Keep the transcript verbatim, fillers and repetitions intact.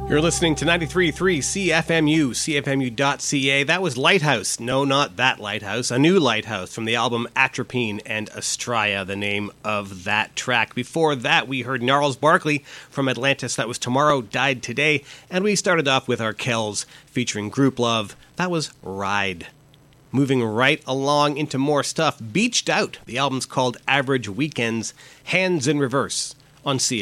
You're listening to ninety-three point three C F M U, C F M U dot C A. That was Lighthouse. No, not that Lighthouse. A new Lighthouse from the album Atropine and Astraea, the name of that track. Before that, we heard Gnarls Barkley from Atlantis. That was Tomorrow Died Today. And we started off with Arkells featuring Group Love. That was Ride. Moving right along into more stuff. Beached Out. The album's called Average Weekends. Hands in Reverse on C F M U.